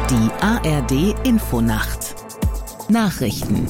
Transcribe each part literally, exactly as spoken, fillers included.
Die A R D Infonacht Nachrichten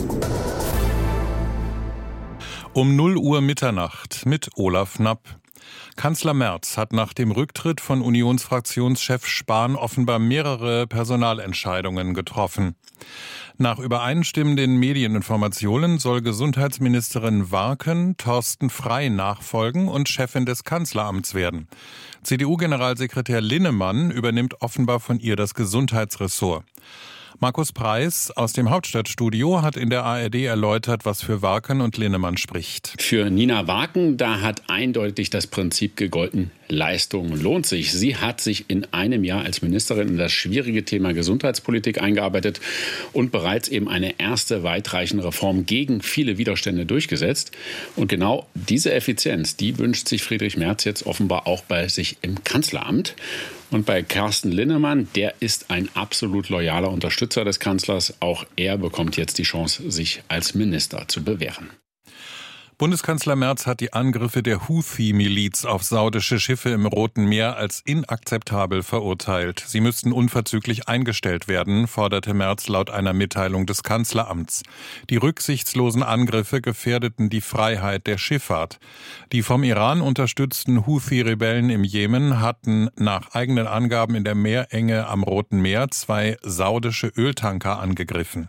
Um null Uhr Mitternacht mit Olaf Knapp. Kanzler Merz hat nach dem Rücktritt von Unionsfraktionschef Spahn offenbar mehrere Personalentscheidungen getroffen. Nach übereinstimmenden Medieninformationen soll Gesundheitsministerin Warken Thorsten Frey nachfolgen und Chefin des Kanzleramts werden. C D U-Generalsekretär Linnemann übernimmt offenbar von ihr das Gesundheitsressort. Markus Preis aus dem Hauptstadtstudio hat in der A R D erläutert, was für Warken und Linnemann spricht. Für Nina Warken, da hat eindeutig das Prinzip gegolten, Leistung lohnt sich. Sie hat sich in einem Jahr als Ministerin in das schwierige Thema Gesundheitspolitik eingearbeitet und bereits eben eine erste weitreichende Reform gegen viele Widerstände durchgesetzt. Und genau diese Effizienz, die wünscht sich Friedrich Merz jetzt offenbar auch bei sich im Kanzleramt. Und bei Carsten Linnemann, der ist ein absolut loyaler Unterstützer des Kanzlers. Auch er bekommt jetzt die Chance, sich als Minister zu bewähren. Bundeskanzler Merz hat die Angriffe der Houthi-Miliz auf saudische Schiffe im Roten Meer als inakzeptabel verurteilt. Sie müssten unverzüglich eingestellt werden, forderte Merz laut einer Mitteilung des Kanzleramts. Die rücksichtslosen Angriffe gefährdeten die Freiheit der Schifffahrt. Die vom Iran unterstützten Houthi-Rebellen im Jemen hatten nach eigenen Angaben in der Meerenge am Roten Meer zwei saudische Öltanker angegriffen.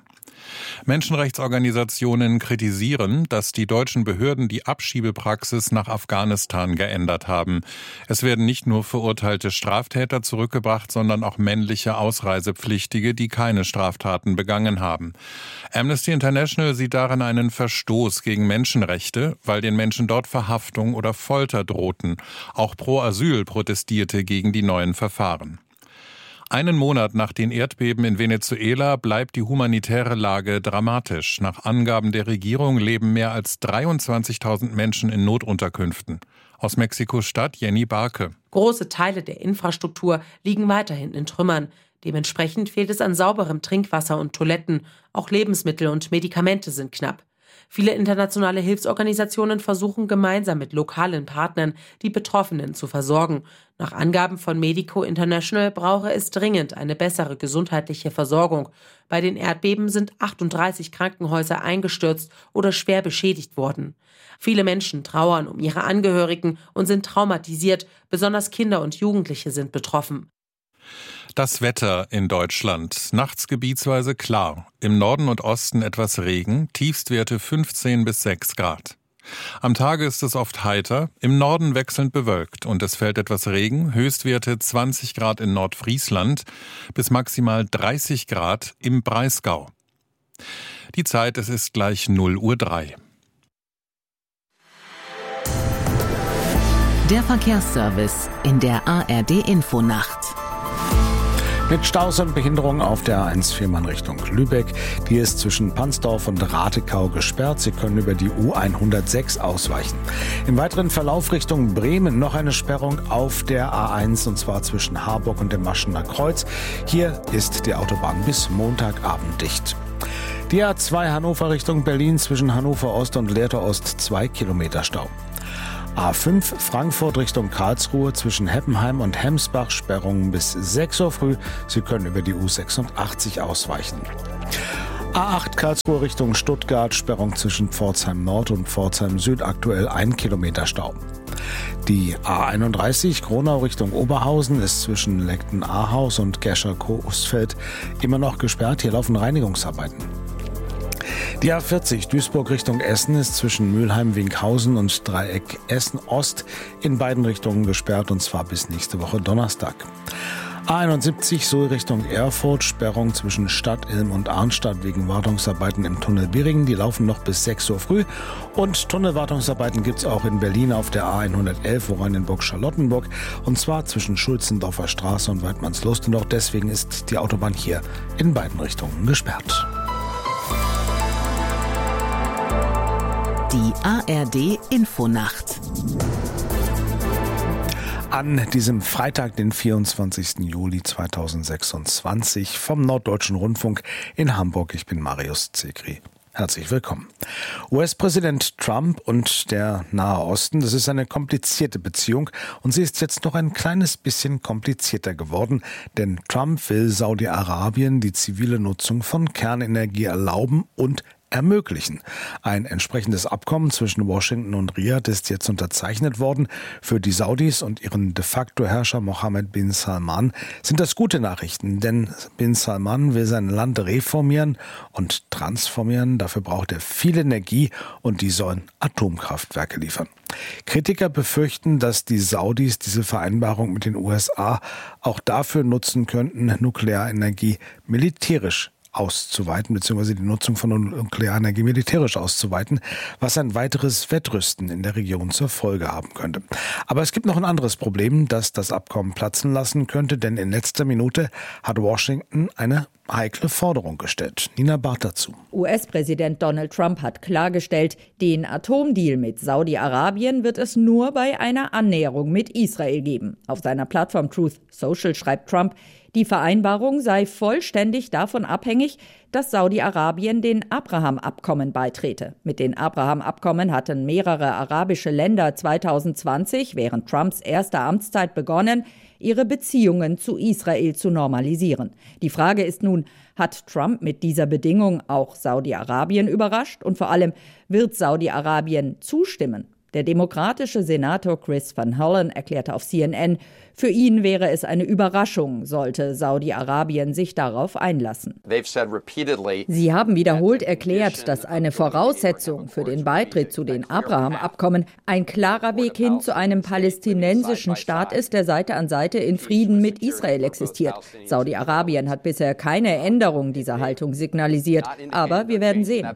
Menschenrechtsorganisationen kritisieren, dass die deutschen Behörden die Abschiebepraxis nach Afghanistan geändert haben. Es werden nicht nur verurteilte Straftäter zurückgebracht, sondern auch männliche Ausreisepflichtige, die keine Straftaten begangen haben. Amnesty International sieht darin einen Verstoß gegen Menschenrechte, weil den Menschen dort Verhaftung oder Folter drohten. Auch Pro Asyl protestierte gegen die neuen Verfahren. Einen Monat nach den Erdbeben in Venezuela bleibt die humanitäre Lage dramatisch. Nach Angaben der Regierung leben mehr als dreiundzwanzigtausend Menschen in Notunterkünften. Aus Mexiko-Stadt Jenny Barke. Große Teile der Infrastruktur liegen weiterhin in Trümmern. Dementsprechend fehlt es an sauberem Trinkwasser und Toiletten. Auch Lebensmittel und Medikamente sind knapp. Viele internationale Hilfsorganisationen versuchen gemeinsam mit lokalen Partnern, die Betroffenen zu versorgen. Nach Angaben von Medico International brauche es dringend eine bessere gesundheitliche Versorgung. Bei den Erdbeben sind achtunddreißig Krankenhäuser eingestürzt oder schwer beschädigt worden. Viele Menschen trauern um ihre Angehörigen und sind traumatisiert. Besonders Kinder und Jugendliche sind betroffen. Das Wetter in Deutschland. Nachts gebietsweise klar. Im Norden und Osten etwas Regen. Tiefstwerte fünfzehn bis sechs Grad. Am Tage ist es oft heiter. Im Norden wechselnd bewölkt und es fällt etwas Regen. Höchstwerte zwanzig Grad in Nordfriesland bis maximal dreißig Grad im Breisgau. Die Zeit, es ist gleich null Uhr drei. Der Verkehrsservice in der A R D Infonacht. Mit Staus und Behinderung auf der A eins Fehmarn Richtung Lübeck. Die ist zwischen Pansdorf und Ratekau gesperrt. Sie können über die U hundertsechs ausweichen. Im weiteren Verlauf Richtung Bremen noch eine Sperrung auf der A eins, und zwar zwischen Harburg und dem Maschener Kreuz. Hier ist die Autobahn bis Montagabend dicht. Die A zwei Hannover Richtung Berlin zwischen Hannover Ost und Lehrte Ost zwei Kilometer Stau. A fünf Frankfurt Richtung Karlsruhe zwischen Heppenheim und Hemsbach Sperrungen bis sechs Uhr früh. Sie können über die U sechsundachtzig ausweichen. A acht Karlsruhe Richtung Stuttgart Sperrung zwischen Pforzheim Nord und Pforzheim Süd, aktuell ein Kilometer Stau. Die A einunddreißig Gronau Richtung Oberhausen ist zwischen Leckten-Ahaus und Gescher-Coesfeld immer noch gesperrt. Hier laufen Reinigungsarbeiten. Die A vierzig Duisburg Richtung Essen ist zwischen Mülheim-Winkhausen und Dreieck Essen-Ost in beiden Richtungen gesperrt, und zwar bis nächste Woche Donnerstag. A einundsiebzig Suhl Richtung Erfurt, Sperrung zwischen Stadt-Ilm und Arnstadt wegen Wartungsarbeiten im Tunnel Bieringen. Die laufen noch bis sechs Uhr früh. Und Tunnelwartungsarbeiten gibt es auch in Berlin auf der A hundertelf Oranienburg-Charlottenburg, und zwar zwischen Schulzendorfer Straße und Weidmannslust. Und auch deswegen ist die Autobahn hier in beiden Richtungen gesperrt. Die A R D Infonacht. An diesem Freitag, den vierundzwanzigsten Juli zweitausendsechsundzwanzig, vom Norddeutschen Rundfunk in Hamburg. Ich bin Marius Zekri. Herzlich willkommen. U S-Präsident Trump und der Nahe Osten, das ist eine komplizierte Beziehung und sie ist jetzt noch ein kleines bisschen komplizierter geworden, denn Trump will Saudi-Arabien die zivile Nutzung von Kernenergie erlauben und ermöglichen. Ein entsprechendes Abkommen zwischen Washington und Riad ist jetzt unterzeichnet worden. Für die Saudis und ihren de facto Herrscher Mohammed bin Salman sind das gute Nachrichten, denn bin Salman will sein Land reformieren und transformieren. Dafür braucht er viel Energie und die sollen Atomkraftwerke liefern. Kritiker befürchten, dass die Saudis diese Vereinbarung mit den U S A auch dafür nutzen könnten, Nuklearenergie militärisch auszuweiten, beziehungsweise die Nutzung von Nuklearenergie militärisch auszuweiten, was ein weiteres Wettrüsten in der Region zur Folge haben könnte. Aber es gibt noch ein anderes Problem, das das Abkommen platzen lassen könnte, denn in letzter Minute hat Washington eine heikle Forderung gestellt. Nina Barth dazu. U S-Präsident Donald Trump hat klargestellt, den Atomdeal mit Saudi-Arabien wird es nur bei einer Annäherung mit Israel geben. Auf seiner Plattform Truth Social schreibt Trump, die Vereinbarung sei vollständig davon abhängig, dass Saudi-Arabien den Abraham-Abkommen beitrete. Mit den Abraham-Abkommen hatten mehrere arabische Länder zwanzig zwanzig, während Trumps erster Amtszeit, begonnen, ihre Beziehungen zu Israel zu normalisieren. Die Frage ist nun, hat Trump mit dieser Bedingung auch Saudi-Arabien überrascht? Und vor allem, wird Saudi-Arabien zustimmen? Der demokratische Senator Chris Van Hollen erklärte auf C N N, für ihn wäre es eine Überraschung, sollte Saudi-Arabien sich darauf einlassen. Sie haben wiederholt erklärt, dass eine Voraussetzung für den Beitritt zu den Abraham-Abkommen ein klarer Weg hin zu einem palästinensischen Staat ist, der Seite an Seite in Frieden mit Israel existiert. Saudi-Arabien hat bisher keine Änderung dieser Haltung signalisiert, aber wir werden sehen.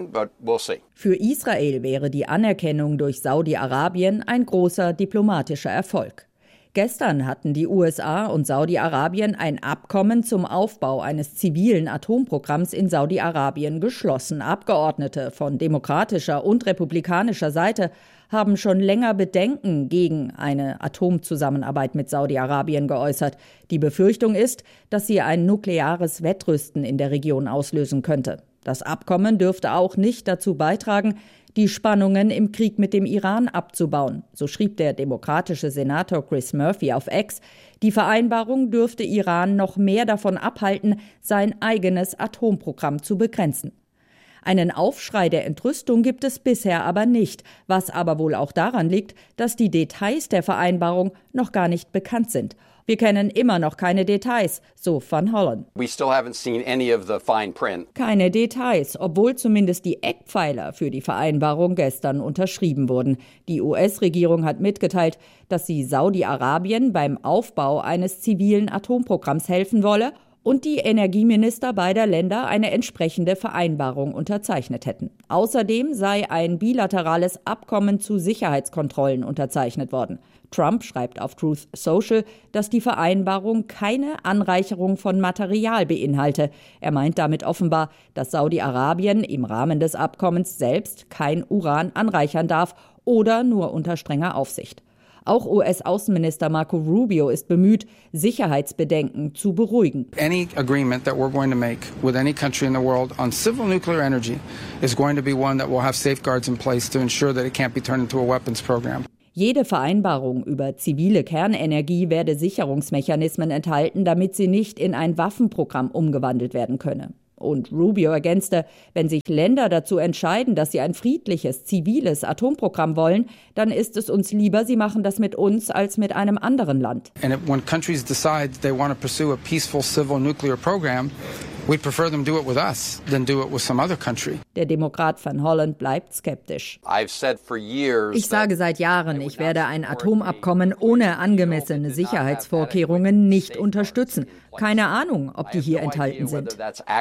Für Israel wäre die Anerkennung durch Saudi-Arabien ein großer diplomatischer Erfolg. Gestern hatten die U S A und Saudi-Arabien ein Abkommen zum Aufbau eines zivilen Atomprogramms in Saudi-Arabien geschlossen. Abgeordnete von demokratischer und republikanischer Seite haben schon länger Bedenken gegen eine Atomzusammenarbeit mit Saudi-Arabien geäußert. Die Befürchtung ist, dass sie ein nukleares Wettrüsten in der Region auslösen könnte. Das Abkommen dürfte auch nicht dazu beitragen, die Spannungen im Krieg mit dem Iran abzubauen. So schrieb der demokratische Senator Chris Murphy auf X. Die Vereinbarung dürfte Iran noch mehr davon abhalten, sein eigenes Atomprogramm zu begrenzen. Einen Aufschrei der Entrüstung gibt es bisher aber nicht, was aber wohl auch daran liegt, dass die Details der Vereinbarung noch gar nicht bekannt sind. Wir kennen immer noch keine Details, so Van Hollen. We still haven't seen any of the fine print. Keine Details, obwohl zumindest die Eckpfeiler für die Vereinbarung gestern unterschrieben wurden. Die U S-Regierung hat mitgeteilt, dass sie Saudi-Arabien beim Aufbau eines zivilen Atomprogramms helfen wolle und die Energieminister beider Länder eine entsprechende Vereinbarung unterzeichnet hätten. Außerdem sei ein bilaterales Abkommen zu Sicherheitskontrollen unterzeichnet worden. Trump schreibt auf Truth Social, dass die Vereinbarung keine Anreicherung von Material beinhalte. Er meint damit offenbar, dass Saudi-Arabien im Rahmen des Abkommens selbst kein Uran anreichern darf oder nur unter strenger Aufsicht. Auch U S-Außenminister Marco Rubio ist bemüht, Sicherheitsbedenken zu beruhigen. Any agreement that we're going to make with any country in the world on civil nuclear energy is going to be one that will have safeguards in place to ensure that it can't be turned into a weapons program. Jede Vereinbarung über zivile Kernenergie werde Sicherungsmechanismen enthalten, damit sie nicht in ein Waffenprogramm umgewandelt werden könne. Und Rubio ergänzte, wenn sich Länder dazu entscheiden, dass sie ein friedliches, ziviles Atomprogramm wollen, dann ist es uns lieber, sie machen das mit uns als mit einem anderen Land. And if, when countries decide they want to pursue a peaceful civil nuclear program, we'd prefer them do it with us than do it with some other country. Der Demokrat Van Hollen bleibt skeptisch. I've said for years ich sage seit Jahren, ich werde ein Atomabkommen ohne angemessene Sicherheitsvorkehrungen nicht unterstützen. Keine Ahnung, ob die hier enthalten sind.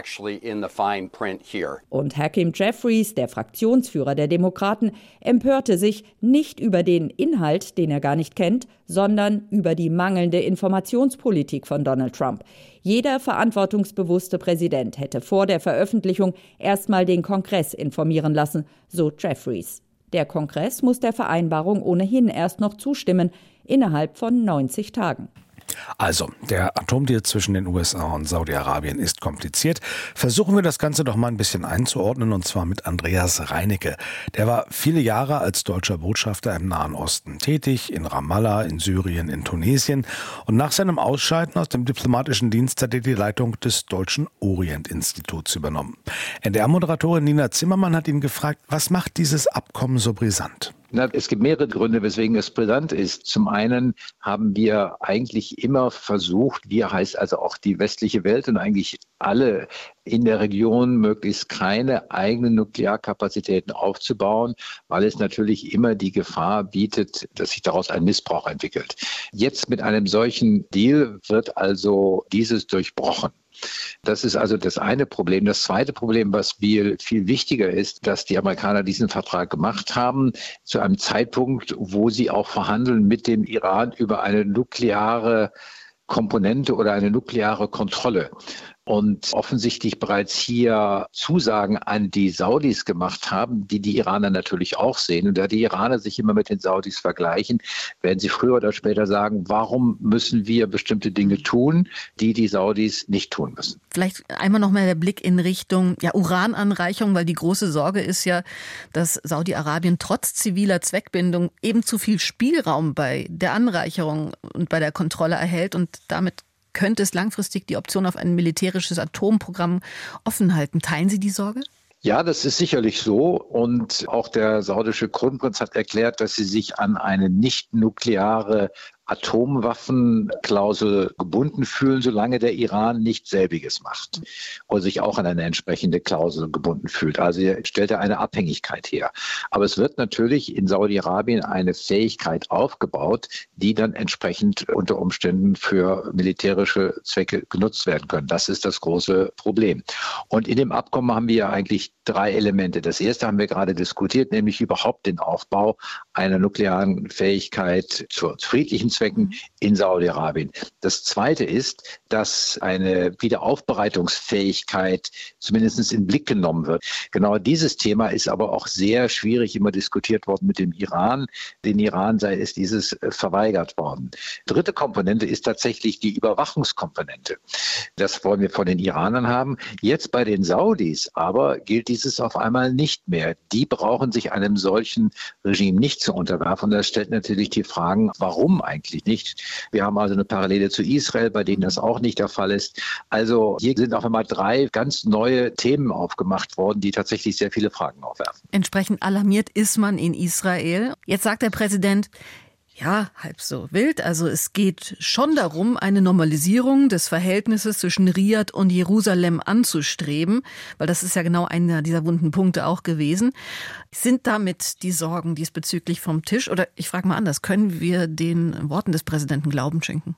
Und Hakeem Jeffries, der Fraktionsführer der Demokraten, empörte sich nicht über den Inhalt, den er gar nicht kennt, sondern über die mangelnde Informationspolitik von Donald Trump. Jeder verantwortungsbewusste Präsident hätte vor der Veröffentlichung erstmal den Kongress informieren lassen, so Jeffries. Der Kongress muss der Vereinbarung ohnehin erst noch zustimmen, innerhalb von neunzig Tagen. Also, der Atomdeal zwischen den U S A und Saudi-Arabien ist kompliziert. Versuchen wir das Ganze doch mal ein bisschen einzuordnen, und zwar mit Andreas Reinecke. Der war viele Jahre als deutscher Botschafter im Nahen Osten tätig, in Ramallah, in Syrien, in Tunesien. Und nach seinem Ausscheiden aus dem diplomatischen Dienst hat er die Leitung des Deutschen Orient-Instituts übernommen. N D R-Moderatorin Nina Zimmermann hat ihn gefragt, was macht dieses Abkommen so brisant? Na, es gibt mehrere Gründe, weswegen es brisant ist. Zum einen haben wir eigentlich immer versucht, wir heißt also auch die westliche Welt und eigentlich alle in der Region, möglichst keine eigenen Nuklearkapazitäten aufzubauen, weil es natürlich immer die Gefahr bietet, dass sich daraus ein Missbrauch entwickelt. Jetzt mit einem solchen Deal wird also dieses durchbrochen. Das ist also das eine Problem. Das zweite Problem, was viel, viel wichtiger ist, dass die Amerikaner diesen Vertrag gemacht haben, zu einem Zeitpunkt, wo sie auch verhandeln mit dem Iran über eine nukleare Komponente oder eine nukleare Kontrolle. Und offensichtlich bereits hier Zusagen an die Saudis gemacht haben, die die Iraner natürlich auch sehen. Und da die Iraner sich immer mit den Saudis vergleichen, werden sie früher oder später sagen, warum müssen wir bestimmte Dinge tun, die die Saudis nicht tun müssen. Vielleicht einmal noch mal der Blick in Richtung ja, Urananreichung, weil die große Sorge ist ja, dass Saudi-Arabien trotz ziviler Zweckbindung eben zu viel Spielraum bei der Anreicherung und bei der Kontrolle erhält und damit könnte es langfristig die Option auf ein militärisches Atomprogramm offen halten. Teilen Sie die Sorge? Ja, das ist sicherlich so. Und auch der saudische Kronprinz hat erklärt, dass sie sich an eine nicht-nukleare Atomwaffenklausel gebunden fühlen, solange der Iran nicht selbiges macht oder sich auch an eine entsprechende Klausel gebunden fühlt. Also er stellt er eine Abhängigkeit her. Aber es wird natürlich in Saudi-Arabien eine Fähigkeit aufgebaut, die dann entsprechend unter Umständen für militärische Zwecke genutzt werden können. Das ist das große Problem. Und in dem Abkommen haben wir ja eigentlich drei Elemente. Das erste haben wir gerade diskutiert, nämlich überhaupt den Aufbau einer nuklearen Fähigkeit zur friedlichen Zwecken in Saudi-Arabien. Das Zweite ist, dass eine Wiederaufbereitungsfähigkeit zumindest in den Blick genommen wird. Genau dieses Thema ist aber auch sehr schwierig immer diskutiert worden mit dem Iran. Den Iran sei es dieses verweigert worden. Dritte Komponente ist tatsächlich die Überwachungskomponente. Das wollen wir von den Iranern haben. Jetzt bei den Saudis aber gilt dieses auf einmal nicht mehr. Die brauchen sich einem solchen Regime nicht zu unterwerfen. Das stellt natürlich die Fragen, warum eigentlich nicht. Wir haben also eine Parallele zu Israel, bei denen das auch nicht der Fall ist. Also hier sind auf einmal drei ganz neue Themen aufgemacht worden, die tatsächlich sehr viele Fragen aufwerfen. Entsprechend alarmiert ist man in Israel. Jetzt sagt der Präsident, ja, halb so wild. Also es geht schon darum, eine Normalisierung des Verhältnisses zwischen Riad und Jerusalem anzustreben, weil das ist ja genau einer dieser wunden Punkte auch gewesen. Sind damit die Sorgen diesbezüglich vom Tisch? Oder ich frage mal anders, können wir den Worten des Präsidenten Glauben schenken?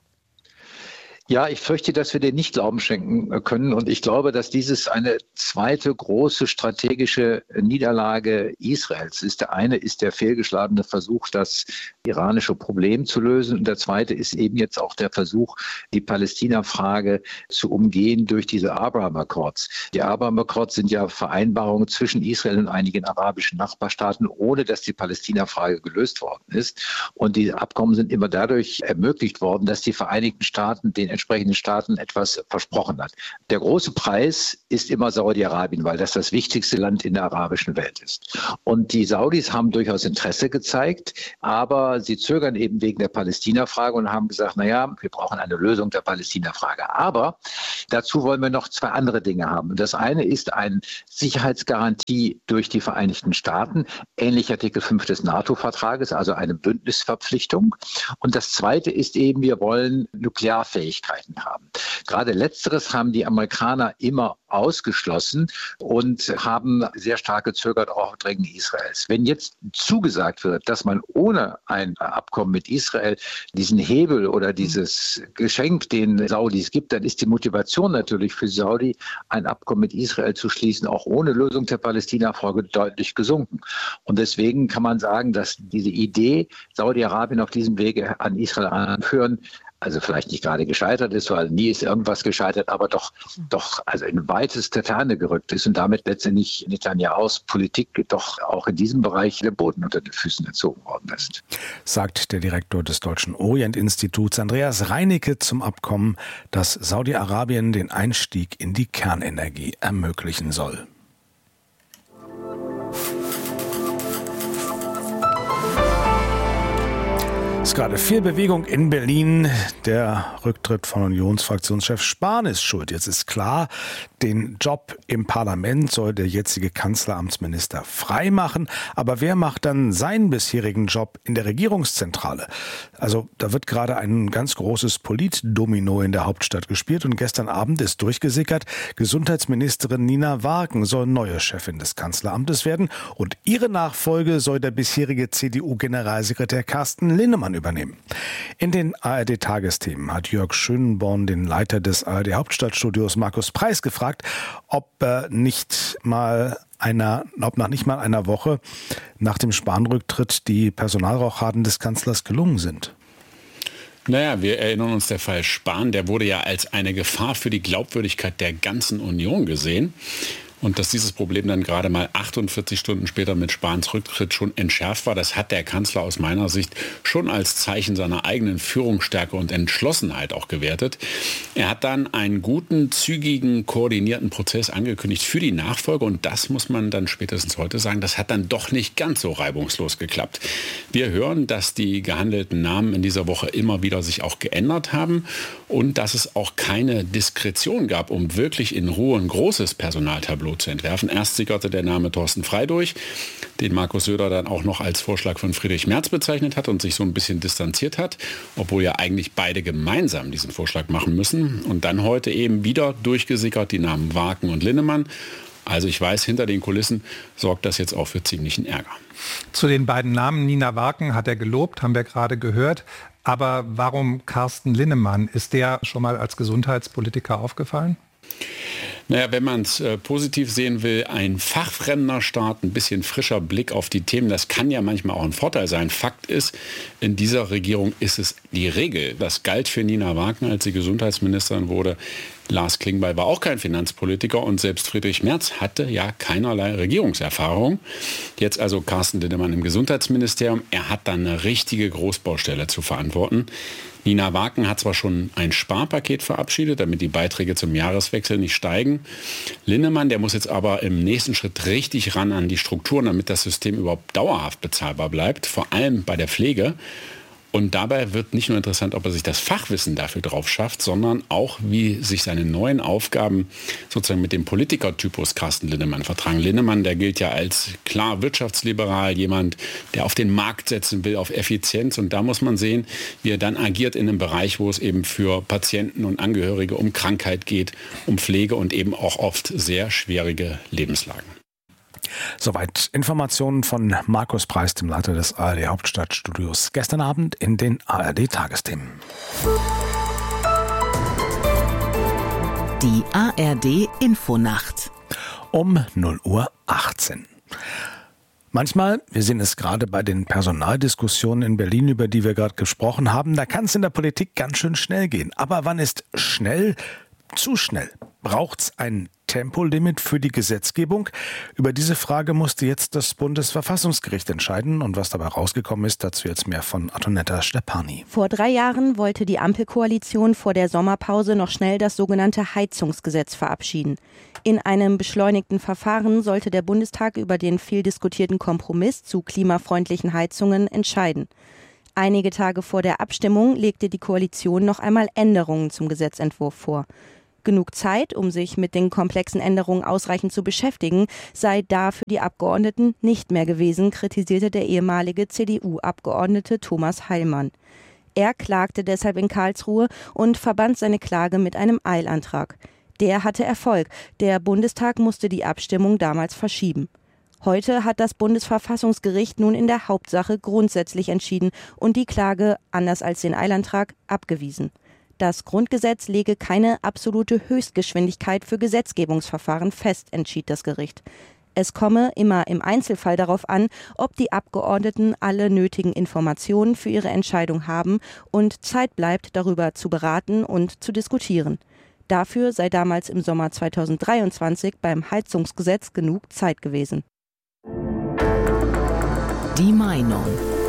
Ja, ich fürchte, dass wir den nicht Glauben schenken können. Und ich glaube, dass dieses eine zweite große strategische Niederlage Israels ist. Der eine ist der fehlgeschlagene Versuch, das iranische Problem zu lösen. Und der zweite ist eben jetzt auch der Versuch, die Palästina-Frage zu umgehen durch diese Abraham Accords. Die Abraham Accords sind ja Vereinbarungen zwischen Israel und einigen arabischen Nachbarstaaten, ohne dass die Palästina-Frage gelöst worden ist. Und die Abkommen sind immer dadurch ermöglicht worden, dass die Vereinigten Staaten den entsprechenden Staaten etwas versprochen hat. Der große Preis ist immer Saudi-Arabien, weil das das wichtigste Land in der arabischen Welt ist. Und die Saudis haben durchaus Interesse gezeigt, aber sie zögern eben wegen der Palästina-Frage und haben gesagt, naja, wir brauchen eine Lösung der Palästina-Frage. Aber dazu wollen wir noch zwei andere Dinge haben. Das eine ist eine Sicherheitsgarantie durch die Vereinigten Staaten, ähnlich Artikel fünf des NATO-Vertrages, also eine Bündnisverpflichtung. Und das zweite ist eben, wir wollen Nuklearfähigkeit haben. Gerade Letzteres haben die Amerikaner immer ausgeschlossen und haben sehr stark gezögert auf Drängen Israels. Wenn jetzt zugesagt wird, dass man ohne ein Abkommen mit Israel diesen Hebel oder dieses Geschenk den Saudis gibt, dann ist die Motivation natürlich für Saudi, ein Abkommen mit Israel zu schließen, auch ohne Lösung der Palästina-Frage deutlich gesunken. Und deswegen kann man sagen, dass diese Idee, Saudi-Arabien auf diesem Wege an Israel anführen, also vielleicht nicht gerade gescheitert ist, weil nie ist irgendwas gescheitert, aber doch, doch also in weiteste Ferne gerückt ist und damit letztendlich Netanyahus Politik doch auch in diesem Bereich der Boden unter den Füßen gezogen worden ist. Sagt der Direktor des Deutschen Orient-Instituts Andreas Reinecke zum Abkommen, das Saudi-Arabien den Einstieg in die Kernenergie ermöglichen soll. Es ist gerade viel Bewegung in Berlin. Der Rücktritt von Unionsfraktionschef Spahn ist schuld. Jetzt ist klar, den Job im Parlament soll der jetzige Kanzleramtsminister freimachen. Aber wer macht dann seinen bisherigen Job in der Regierungszentrale? Also da wird gerade ein ganz großes Politdomino in der Hauptstadt gespielt. Und gestern Abend ist durchgesickert, Gesundheitsministerin Nina Warken soll neue Chefin des Kanzleramtes werden. Und ihre Nachfolge soll der bisherige C D U-Generalsekretär Carsten Linnemann übernehmen. In den A R D-Tagesthemen hat Jörg Schönborn den Leiter des A R D-Hauptstadtstudios Markus Preis gefragt, ob äh, nicht mal einer, ob nach nicht mal einer Woche nach dem Spahn-Rücktritt die Personalrochaden des Kanzlers gelungen sind. Naja, wir erinnern uns, der Fall Spahn, der wurde ja als eine Gefahr für die Glaubwürdigkeit der ganzen Union gesehen. Und dass dieses Problem dann gerade mal achtundvierzig Stunden später mit Spahns Rücktritt schon entschärft war, das hat der Kanzler aus meiner Sicht schon als Zeichen seiner eigenen Führungsstärke und Entschlossenheit auch gewertet. Er hat dann einen guten, zügigen, koordinierten Prozess angekündigt für die Nachfolge. Und das muss man dann spätestens heute sagen, das hat dann doch nicht ganz so reibungslos geklappt. Wir hören, dass die gehandelten Namen in dieser Woche immer wieder sich auch geändert haben und dass es auch keine Diskretion gab, um wirklich in Ruhe ein großes Personaltableau zu entwerfen. Erst sickerte der Name Thorsten Frey durch, den Markus Söder dann auch noch als Vorschlag von Friedrich Merz bezeichnet hat und sich so ein bisschen distanziert hat, obwohl ja eigentlich beide gemeinsam diesen Vorschlag machen müssen. Und dann heute eben wieder durchgesickert die Namen Warken und Linnemann. Also ich weiß, hinter den Kulissen sorgt das jetzt auch für ziemlichen Ärger. Zu den beiden Namen Nina Warken hat er gelobt, haben wir gerade gehört. Aber warum Carsten Linnemann? Ist der schon mal als Gesundheitspolitiker aufgefallen? Naja, wenn man es äh, positiv sehen will, ein fachfremder Start, ein bisschen frischer Blick auf die Themen, das kann ja manchmal auch ein Vorteil sein. Fakt ist, in dieser Regierung ist es die Regel. Das galt für Nina Warken, als sie Gesundheitsministerin wurde. Lars Klingbeil war auch kein Finanzpolitiker und selbst Friedrich Merz hatte ja keinerlei Regierungserfahrung. Jetzt also Carsten Linnemann im Gesundheitsministerium. Er hat dann eine richtige Großbaustelle zu verantworten. Nina Warken hat zwar schon ein Sparpaket verabschiedet, damit die Beiträge zum Jahreswechsel nicht steigen. Linnemann, der muss jetzt aber im nächsten Schritt richtig ran an die Strukturen, damit das System überhaupt dauerhaft bezahlbar bleibt, vor allem bei der Pflege. Und dabei wird nicht nur interessant, ob er sich das Fachwissen dafür drauf schafft, sondern auch, wie sich seine neuen Aufgaben sozusagen mit dem Politikertypus Carsten Linnemann vertragen. Linnemann, der gilt ja als klar wirtschaftsliberal, jemand, der auf den Markt setzen will, auf Effizienz. Und da muss man sehen, wie er dann agiert in einem Bereich, wo es eben für Patienten und Angehörige um Krankheit geht, um Pflege und eben auch oft sehr schwierige Lebenslagen. Soweit Informationen von Markus Preis, dem Leiter des A R D-Hauptstadtstudios, gestern Abend in den A R D-Tagesthemen. Die A R D-Infonacht um null Uhr achtzehn. Manchmal, wir sehen es gerade bei den Personaldiskussionen in Berlin, über die wir gerade gesprochen haben, da kann es in der Politik ganz schön schnell gehen. Aber wann ist schnell zu schnell? Braucht's ein Tempolimit für die Gesetzgebung? Über diese Frage musste jetzt das Bundesverfassungsgericht entscheiden. Und was dabei rausgekommen ist, dazu jetzt mehr von Antonetta Stepani. Vor drei Jahren wollte die Ampelkoalition vor der Sommerpause noch schnell das sogenannte Heizungsgesetz verabschieden. In einem beschleunigten Verfahren sollte der Bundestag über den viel diskutierten Kompromiss zu klimafreundlichen Heizungen entscheiden. Einige Tage vor der Abstimmung legte die Koalition noch einmal Änderungen zum Gesetzentwurf vor. Genug Zeit, um sich mit den komplexen Änderungen ausreichend zu beschäftigen, sei da für die Abgeordneten nicht mehr gewesen, kritisierte der ehemalige C D U-Abgeordnete Thomas Heilmann. Er klagte deshalb in Karlsruhe und verband seine Klage mit einem Eilantrag. Der hatte Erfolg. Der Bundestag musste die Abstimmung damals verschieben. Heute hat das Bundesverfassungsgericht nun in der Hauptsache grundsätzlich entschieden und die Klage, anders als den Eilantrag, abgewiesen. Das Grundgesetz lege keine absolute Höchstgeschwindigkeit für Gesetzgebungsverfahren fest, entschied das Gericht. Es komme immer im Einzelfall darauf an, ob die Abgeordneten alle nötigen Informationen für ihre Entscheidung haben und Zeit bleibt, darüber zu beraten und zu diskutieren. Dafür sei damals im Sommer zweitausenddreiundzwanzig beim Heizungsgesetz genug Zeit gewesen. Die Meinung.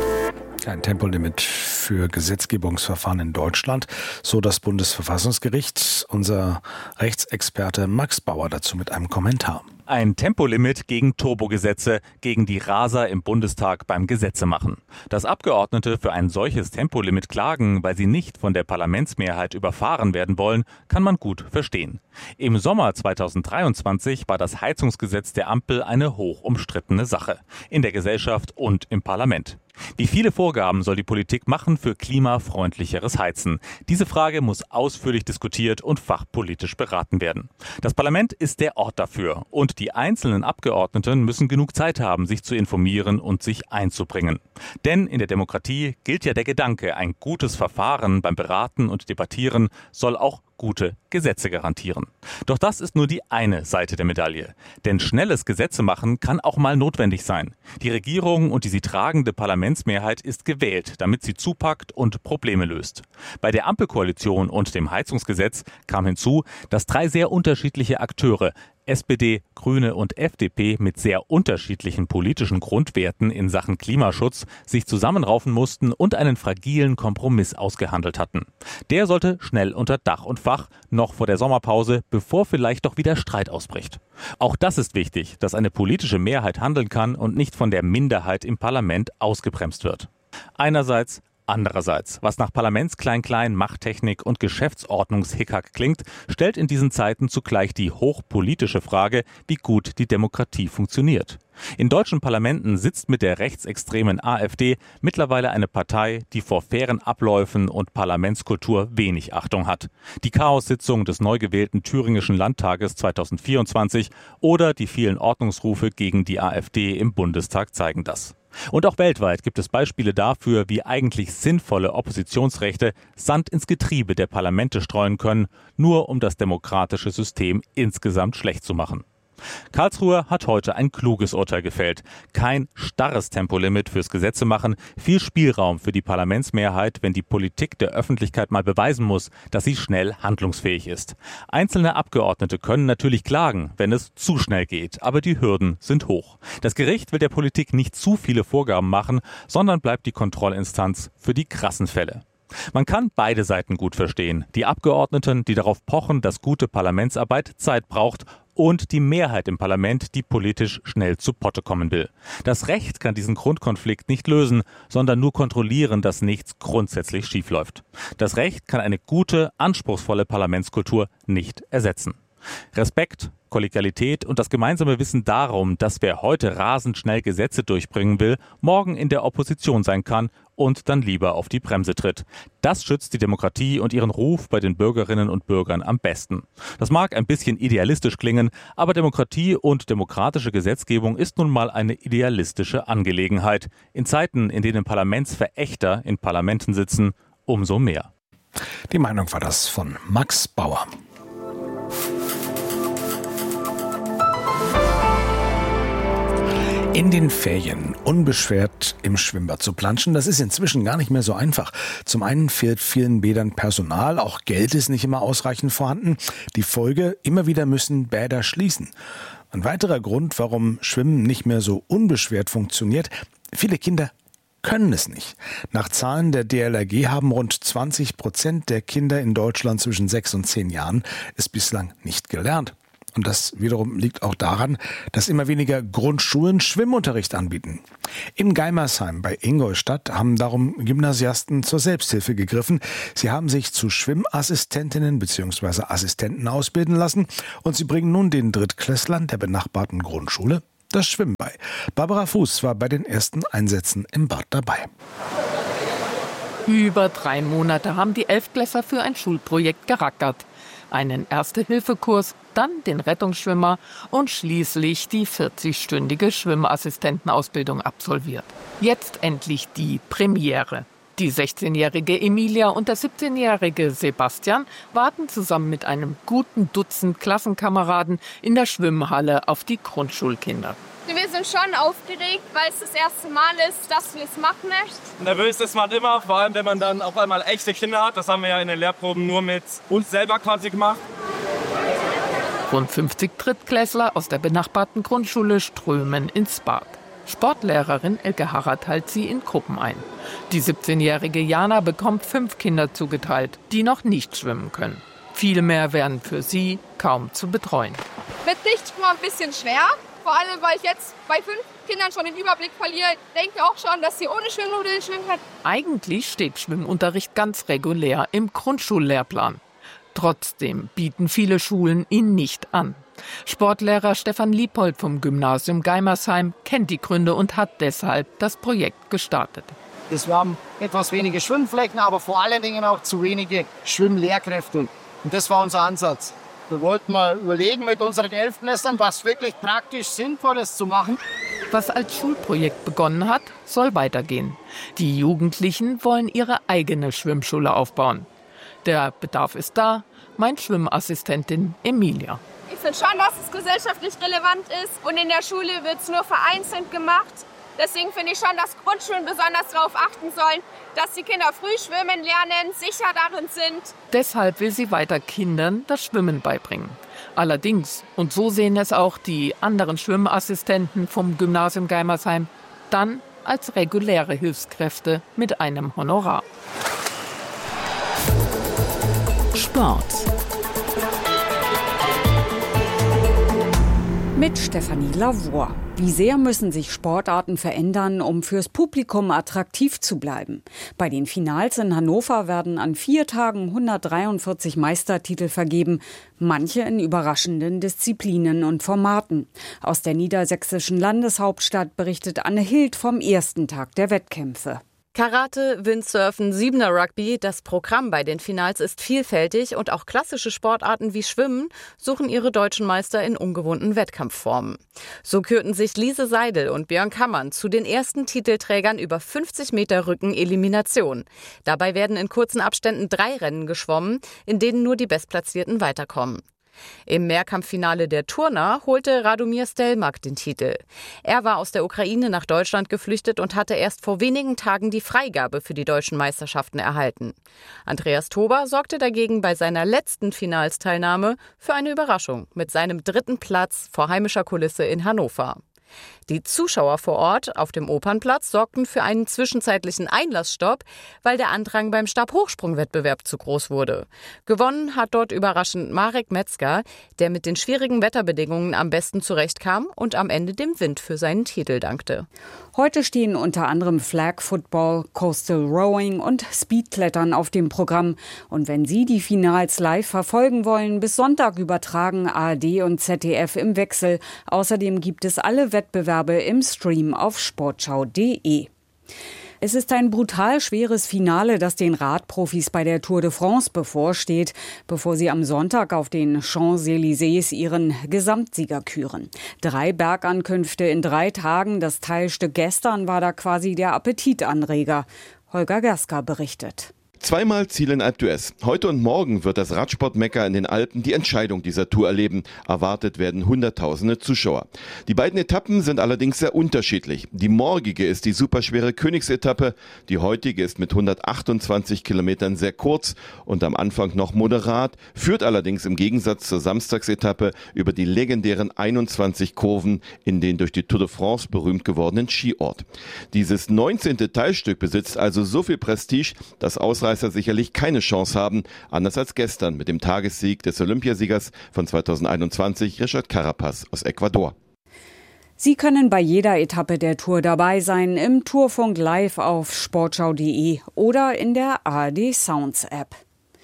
Ein Tempolimit für Gesetzgebungsverfahren in Deutschland, so das Bundesverfassungsgericht. Unser Rechtsexperte Max Bauer dazu mit einem Kommentar. Ein Tempolimit gegen Turbogesetze, gegen die Raser im Bundestag beim Gesetzemachen. Dass Abgeordnete für ein solches Tempolimit klagen, weil sie nicht von der Parlamentsmehrheit überfahren werden wollen, kann man gut verstehen. Im Sommer zweitausenddreiundzwanzig war das Heizungsgesetz der Ampel eine hoch umstrittene Sache. In der Gesellschaft und im Parlament. Wie viele Vorgaben soll die Politik machen für klimafreundlicheres Heizen? Diese Frage muss ausführlich diskutiert und fachpolitisch beraten werden. Das Parlament ist der Ort dafür und die einzelnen Abgeordneten müssen genug Zeit haben, sich zu informieren und sich einzubringen. Denn in der Demokratie gilt ja der Gedanke, ein gutes Verfahren beim Beraten und Debattieren soll auch gute Gesetze garantieren. Doch das ist nur die eine Seite der Medaille. Denn schnelles Gesetzemachen kann auch mal notwendig sein. Die Regierung und die sie tragende Parlamentsmehrheit ist gewählt, damit sie zupackt und Probleme löst. Bei der Ampelkoalition und dem Heizungsgesetz kam hinzu, dass drei sehr unterschiedliche Akteure, S P D, Grüne und F D P mit sehr unterschiedlichen politischen Grundwerten in Sachen Klimaschutz sich zusammenraufen mussten und einen fragilen Kompromiss ausgehandelt hatten. Der sollte schnell unter Dach und Fach, noch vor der Sommerpause, bevor vielleicht doch wieder Streit ausbricht. Auch das ist wichtig, dass eine politische Mehrheit handeln kann und nicht von der Minderheit im Parlament ausgebremst wird. Einerseits Andererseits, was nach Parlamentsklein-Klein, Machttechnik und Geschäftsordnungshickhack klingt, stellt in diesen Zeiten zugleich die hochpolitische Frage, wie gut die Demokratie funktioniert. In deutschen Parlamenten sitzt mit der rechtsextremen AfD mittlerweile eine Partei, die vor fairen Abläufen und Parlamentskultur wenig Achtung hat. Die Chaossitzung des neu gewählten thüringischen Landtages zweitausendvierundzwanzig oder die vielen Ordnungsrufe gegen die AfD im Bundestag zeigen das. Und auch weltweit gibt es Beispiele dafür, wie eigentlich sinnvolle Oppositionsrechte Sand ins Getriebe der Parlamente streuen können, nur um das demokratische System insgesamt schlecht zu machen. Karlsruhe hat heute ein kluges Urteil gefällt. Kein starres Tempolimit fürs Gesetzemachen, viel Spielraum für die Parlamentsmehrheit, wenn die Politik der Öffentlichkeit mal beweisen muss, dass sie schnell handlungsfähig ist. Einzelne Abgeordnete können natürlich klagen, wenn es zu schnell geht, aber die Hürden sind hoch. Das Gericht will der Politik nicht zu viele Vorgaben machen, sondern bleibt die Kontrollinstanz für die krassen Fälle. Man kann beide Seiten gut verstehen. Die Abgeordneten, die darauf pochen, dass gute Parlamentsarbeit Zeit braucht, und die Mehrheit im Parlament, die politisch schnell zu Potte kommen will. Das Recht kann diesen Grundkonflikt nicht lösen, sondern nur kontrollieren, dass nichts grundsätzlich schiefläuft. Das Recht kann eine gute, anspruchsvolle Parlamentskultur nicht ersetzen. Respekt, Kollegialität und das gemeinsame Wissen darum, dass wer heute rasend schnell Gesetze durchbringen will, morgen in der Opposition sein kann und dann lieber auf die Bremse tritt. Das schützt die Demokratie und ihren Ruf bei den Bürgerinnen und Bürgern am besten. Das mag ein bisschen idealistisch klingen, aber Demokratie und demokratische Gesetzgebung ist nun mal eine idealistische Angelegenheit. In Zeiten, in denen Parlamentsverächter in Parlamenten sitzen, umso mehr. Die Meinung war das von Max Bauer. In den Ferien unbeschwert im Schwimmbad zu planschen, das ist inzwischen gar nicht mehr so einfach. Zum einen fehlt vielen Bädern Personal, auch Geld ist nicht immer ausreichend vorhanden. Die Folge, immer wieder müssen Bäder schließen. Ein weiterer Grund, warum Schwimmen nicht mehr so unbeschwert funktioniert, viele Kinder können es nicht. Nach Zahlen der D L R G haben rund zwanzig Prozent der Kinder in Deutschland zwischen sechs und zehn Jahren es bislang nicht gelernt. Und das wiederum liegt auch daran, dass immer weniger Grundschulen Schwimmunterricht anbieten. In Geimersheim bei Ingolstadt haben darum Gymnasiasten zur Selbsthilfe gegriffen. Sie haben sich zu Schwimmassistentinnen bzw. Assistenten ausbilden lassen und sie bringen nun den Drittklässlern der benachbarten Grundschule das Schwimmen bei. Barbara Fuß war bei den ersten Einsätzen im Bad dabei. Über drei Monate haben die Elftklässler für ein Schulprojekt gerackert. Einen Erste-Hilfe-Kurs, dann den Rettungsschwimmer und schließlich die vierzigstündige Schwimmassistentenausbildung absolviert. Jetzt endlich die Premiere. Die sechzehnjährige Emilia und der siebzehnjährige Sebastian warten zusammen mit einem guten Dutzend Klassenkameraden in der Schwimmhalle auf die Grundschulkinder. Wir sind schon aufgeregt, weil es das erste Mal ist, dass wir es machen möchten. Nervös ist man immer, vor allem wenn man dann auf einmal echte Kinder hat. Das haben wir ja in den Lehrproben nur mit uns selber quasi gemacht. Rund fünfzig Drittklässler aus der benachbarten Grundschule strömen ins Bad. Sportlehrerin Elke Harrer teilt sie in Gruppen ein. Die siebzehnjährige Jana bekommt fünf Kinder zugeteilt, die noch nicht schwimmen können. Viel mehr wären für sie kaum zu betreuen. Wird nicht mal ein bisschen schwer, vor allem weil ich jetzt bei fünf Kindern schon den Überblick verliere. Ich denke auch schon, dass sie ohne Schwimmnudeln schwimmen können. Eigentlich steht Schwimmunterricht ganz regulär im Grundschullehrplan. Trotzdem bieten viele Schulen ihn nicht an. Sportlehrer Stefan Liebold vom Gymnasium Geimersheim kennt die Gründe und hat deshalb das Projekt gestartet. Wir haben etwas wenige Schwimmflächen, aber vor allen Dingen auch zu wenige Schwimmlehrkräfte. Und das war unser Ansatz. Wir wollten mal überlegen mit unseren Elftklässlern, was wirklich praktisch Sinnvolles zu machen. Was als Schulprojekt begonnen hat, soll weitergehen. Die Jugendlichen wollen ihre eigene Schwimmschule aufbauen. Der Bedarf ist da, meint Schwimmassistentin Emilia. Ich finde schon, dass es gesellschaftlich relevant ist und in der Schule wird es nur vereinzelt gemacht. Deswegen finde ich schon, dass Grundschulen besonders darauf achten sollen, dass die Kinder früh schwimmen lernen, sicher darin sind. Deshalb will sie weiter Kindern das Schwimmen beibringen. Allerdings, und so sehen es auch die anderen Schwimmassistenten vom Gymnasium Geimersheim, dann als reguläre Hilfskräfte mit einem Honorar. Sport. Mit Stefanie Lavoie. Wie sehr müssen sich Sportarten verändern, um fürs Publikum attraktiv zu bleiben? Bei den Finals in Hannover werden an vier Tagen hundertdreiundvierzig Meistertitel vergeben, manche in überraschenden Disziplinen und Formaten. Aus der niedersächsischen Landeshauptstadt berichtet Anne Hild vom ersten Tag der Wettkämpfe. Karate, Windsurfen, Siebener Rugby, das Programm bei den Finals ist vielfältig und auch klassische Sportarten wie Schwimmen suchen ihre deutschen Meister in ungewohnten Wettkampfformen. So kürten sich Lise Seidel und Björn Kammann zu den ersten Titelträgern über fünfzig Meter Rücken-Elimination. Dabei werden in kurzen Abständen drei Rennen geschwommen, in denen nur die Bestplatzierten weiterkommen. Im Mehrkampffinale der Turner holte Radomir Stelmak den Titel. Er war aus der Ukraine nach Deutschland geflüchtet und hatte erst vor wenigen Tagen die Freigabe für die deutschen Meisterschaften erhalten. Andreas Tober sorgte dagegen bei seiner letzten Finalsteilnahme für eine Überraschung mit seinem dritten Platz vor heimischer Kulisse in Hannover. Die Zuschauer vor Ort auf dem Opernplatz sorgten für einen zwischenzeitlichen Einlassstopp, weil der Andrang beim Stabhochsprungwettbewerb zu groß wurde. Gewonnen hat dort überraschend Marek Metzger, der mit den schwierigen Wetterbedingungen am besten zurechtkam und am Ende dem Wind für seinen Titel dankte. Heute stehen unter anderem Flag Football, Coastal Rowing und Speedklettern auf dem Programm. Und wenn Sie die Finals live verfolgen wollen, bis Sonntag übertragen A R D und Z D F im Wechsel. Außerdem gibt es alle Wettbewerbe im Stream auf sportschau punkt de. Es ist ein brutal schweres Finale, das den Radprofis bei der Tour de France bevorsteht, bevor sie am Sonntag auf den Champs-Élysées ihren Gesamtsieger küren. Drei Bergankünfte in drei Tagen, das Teilstück gestern war da quasi der Appetitanreger. Holger Gerska berichtet. Zweimal Ziel in Alpe d'Huez. Heute und morgen wird das Radsportmekka in den Alpen die Entscheidung dieser Tour erleben. Erwartet werden Hunderttausende Zuschauer. Die beiden Etappen sind allerdings sehr unterschiedlich. Die morgige ist die superschwere Königsetappe. Die heutige ist mit hundertachtundzwanzig Kilometern sehr kurz und am Anfang noch moderat, führt allerdings im Gegensatz zur Samstagsetappe über die legendären einundzwanzig Kurven in den durch die Tour de France berühmt gewordenen Skiort. Dieses neunzehnte Teilstück besitzt also so viel Prestige, dass Ausreißer sicherlich keine Chance haben, anders als gestern mit dem Tagessieg des Olympiasiegers von zweitausendeinundzwanzig, Richard Carapaz aus Ecuador. Sie können bei jeder Etappe der Tour dabei sein, im Tourfunk live auf sportschau punkt de oder in der A R D Sounds App.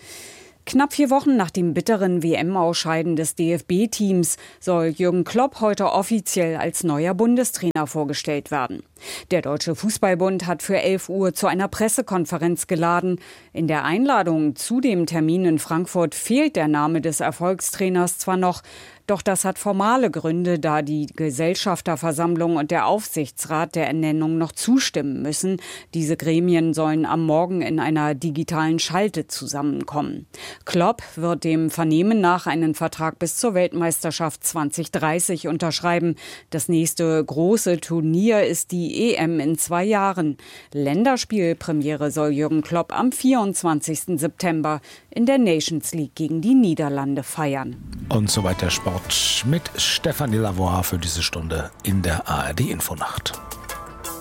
Knapp vier Wochen nach dem bitteren W M-Ausscheiden des D F B-Teams soll Jürgen Klopp heute offiziell als neuer Bundestrainer vorgestellt werden. Der Deutsche Fußballbund hat für elf Uhr zu einer Pressekonferenz geladen. In der Einladung zu dem Termin in Frankfurt fehlt der Name des Erfolgstrainers zwar noch, doch das hat formale Gründe, da die Gesellschafterversammlung und der Aufsichtsrat der Ernennung noch zustimmen müssen. Diese Gremien sollen am Morgen in einer digitalen Schalte zusammenkommen. Klopp wird dem Vernehmen nach einen Vertrag bis zur Weltmeisterschaft zwanzig dreißig unterschreiben. Das nächste große Turnier ist die E M in zwei Jahren. Länderspielpremiere soll Jürgen Klopp am vierundzwanzigsten September in der Nations League gegen die Niederlande feiern. Und soweit der Sport mit Stefanie Lavoie für diese Stunde in der A R D Infonacht.